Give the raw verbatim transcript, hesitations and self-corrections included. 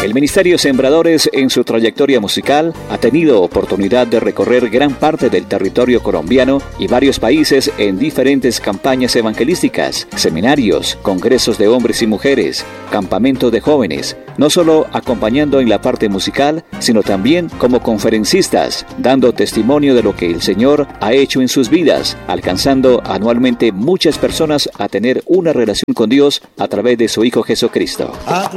El Ministerio Sembradores, en su trayectoria musical, ha tenido oportunidad de recorrer gran parte del territorio colombiano y varios países en diferentes campañas evangelísticas, seminarios, congresos de hombres y mujeres, campamentos de jóvenes, no solo acompañando en la parte musical, sino también como conferencistas, dando testimonio de lo que el Señor ha hecho en sus vidas, alcanzando anualmente muchas personas a tener una relación con Dios a través de su Hijo Jesucristo.